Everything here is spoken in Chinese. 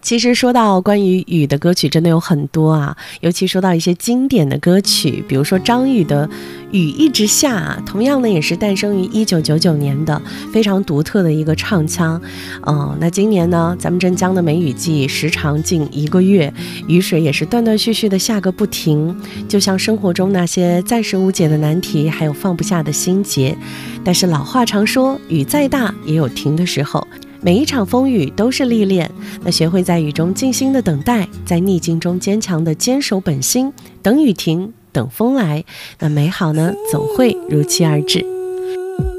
其实说到关于雨的歌曲真的有很多啊，尤其说到一些经典的歌曲，比如说张宇的《雨一直下》，同样呢也是诞生于1999年的，非常独特的一个唱腔。那今年呢，咱们镇江的梅雨季时长近1个月，雨水也是断断续续的下个不停，就像生活中那些暂时无解的难题，还有放不下的心结。但是老话常说，雨再大也有停的时候。每一场风雨都是历练，那学会在雨中静心的等待，在逆境中坚强的坚守本心，等雨停，等风来，那美好呢总会如期而至。